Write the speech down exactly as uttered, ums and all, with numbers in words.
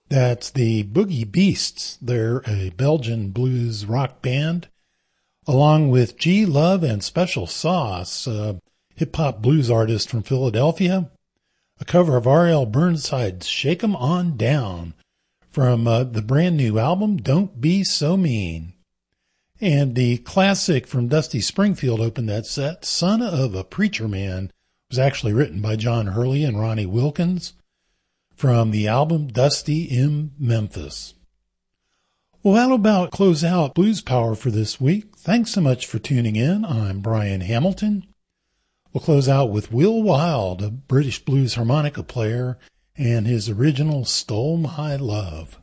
That's the Boogie Beasts. They're a Belgian blues rock band, along with G Love and Special Sauce, a hip-hop blues artist from Philadelphia. A cover of R L Burnside's Shake 'Em On Down from uh, the brand new album, Don't Be So Mean. And the classic from Dusty Springfield opened that set, Son of a Preacher Man, was actually written by John Hurley and Ronnie Wilkins from the album Dusty in Memphis. Well, that'll about close out Blues Power for this week. Thanks so much for tuning in. I'm Brian Hamilton. We'll close out with Will Wild, a British blues harmonica player, and his original Stole My Love.